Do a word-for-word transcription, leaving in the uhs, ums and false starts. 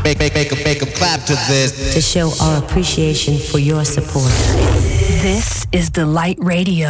make make make 'em make 'em clap to this. To show our appreciation for your support. This is Delight Radio.